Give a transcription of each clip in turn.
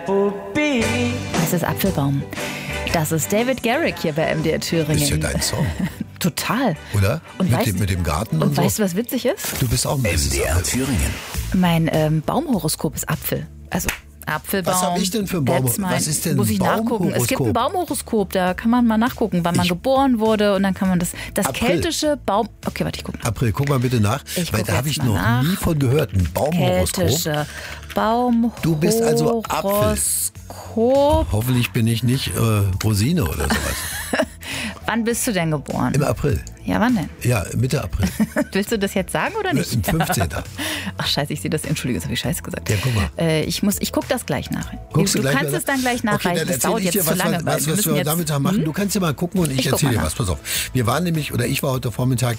Das ist Apfelbaum. Das ist David Garrick hier bei MDR Thüringen. Das ist ja dein Song. Total. Oder? Und mit dem Garten und so. weißt du, was witzig ist? Du bist auch ein MDR Thüringen. Mein Baumhoroskop ist Apfel. Also Apfelbaum. Was habe ich denn für ein Baumhoroskop? Was ist denn Muss ich nachgucken. Es gibt ein Baumhoroskop, da kann man mal nachgucken, wann man geboren wurde und dann kann man das keltische Baum... Okay, warte, ich gucke nach. April, guck mal bitte nach, weil da habe ich noch nie von gehört. Ein Baumhoroskop. Keltische Baumhoroskop. Du bist also Apfel. Hoffentlich bin ich nicht Rosine oder sowas. Wann bist du denn geboren? Im April. Ja, wann denn? Ja, Mitte April. Willst du das jetzt sagen oder nicht? Im 15. Ach scheiße, ich sehe das. Entschuldige, das habe ich scheiße gesagt. Ja, guck mal. Ich gucke das gleich nach. Guckst du gleich kannst es dann gleich nachreichen. Okay, das dauert jetzt zu lange. Was wir damit machen. Du kannst ja mal gucken und ich erzähle dir was. Pass auf. Ich war heute Vormittag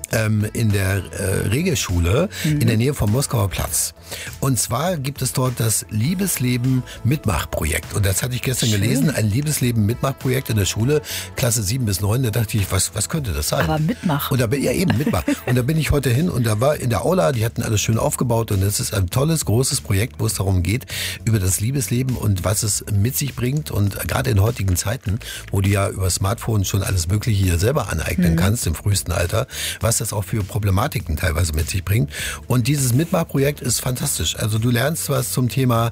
in der Regelschule in der Nähe vom Moskauer Platz. Und zwar gibt es dort das Liebesleben Mitmachprojekt. Und das hatte ich gestern gelesen, ein Liebesleben Mitmachprojekt in der Schule, Klasse 7 bis 9. Da dachte ich, was könnte das sein? Aber Mitmach. Und da bin Mitmach. Und da bin ich heute hin und da war in der Aula, die hatten alles schön aufgebaut und das ist ein tolles, großes Projekt, wo es darum geht, über das Liebesleben und was es mit sich bringt. Und gerade in heutigen Zeiten, wo du ja über Smartphone schon alles Mögliche hier selber aneignen kannst, im frühesten Alter, was das auch für Problematiken teilweise mit sich bringt. Und dieses Mitmachprojekt ist fantastisch. Also du lernst was zum Thema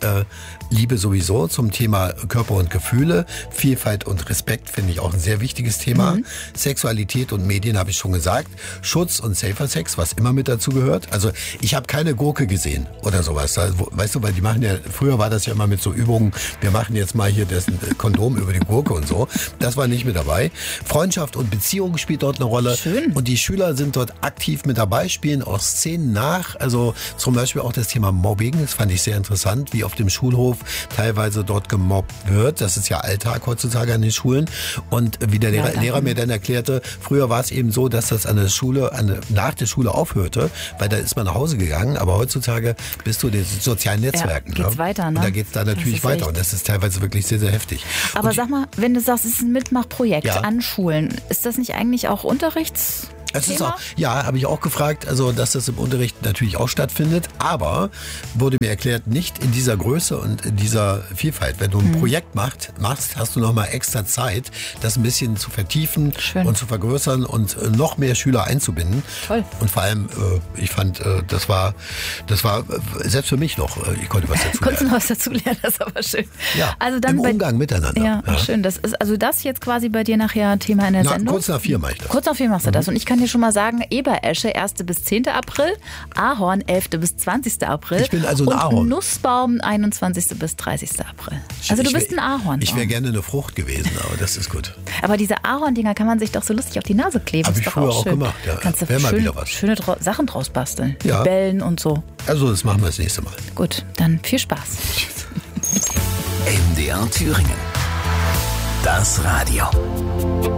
Liebe sowieso, zum Thema Körper und Gefühle, Vielfalt und Respekt finde ich auch ein sehr wichtiges Thema. Sexualität und Medien habe ich schon gesagt. Schutz und Safer Sex, was immer mit dazu gehört. Also ich habe keine Gurke gesehen oder sowas. Weißt du, weil die machen ja, früher war das ja immer mit so Übungen, wir machen jetzt mal hier das Kondom über die Gurke und so. Das war nicht mit dabei. Freundschaft und Beziehung spielt dort eine Rolle. Schön. Und die Schüler sind dort aktiv mit dabei, spielen auch Szenen nach. Also zum Beispiel auch das Thema Mobbing, das fand ich sehr interessant, wie auf dem Schulhof teilweise dort gemobbt wird. Das ist ja Alltag heutzutage an den Schulen. Und wie der Lehrer mir dann erklärte, früher war es eben so, dass das an der Schule, nach der Schule aufhörte, weil da ist man nach Hause gegangen. Aber heutzutage bist du in den sozialen Netzwerken. Ja, geht's weiter, ne? Und da geht's da natürlich weiter. Und das ist teilweise wirklich sehr, sehr heftig. Aber sag mal, wenn du sagst, es ist ein Mitmachprojekt Ja. an Schulen, ist das nicht eigentlich auch Unterrichts... Es ist auch, ja, habe ich auch gefragt, also dass das im Unterricht natürlich auch stattfindet, aber wurde mir erklärt, nicht in dieser Größe und in dieser Vielfalt. Wenn du ein Projekt machst, hast du nochmal extra Zeit, das ein bisschen zu vertiefen und zu vergrößern und noch mehr Schüler einzubinden. Toll. Und vor allem, ich fand, das war selbst für mich noch, ich konnte was dazu Konntest du lernen. noch was dazu lernen, das ist aber schön. Ja, also dann im Umgang miteinander. Ja, schön. Das ist also das jetzt quasi bei dir nachher Thema in der Sendung? Kurz nach 4 mache ich das. Kurz nach 4 machst du das. Und ich kann dir schon mal sagen, Eberesche 1. bis 10. April, Ahorn 11. bis 20. April. Ich bin also ein und Ahorn. Nussbaum 21. bis 30. April. Also du bist ein Ahorn. Ich wäre gerne eine Frucht gewesen, aber das ist gut. Aber diese Ahorndinger kann man sich doch so lustig auf die Nase kleben. Hab Ist ich doch früher auch auch schön. gemacht, ja. Kannst du Wär mal wieder was. schöne Sachen draus basteln. Ja. Bällen und so. Also das machen wir das nächste Mal. Gut, dann viel Spaß. MDR Thüringen. Das Radio.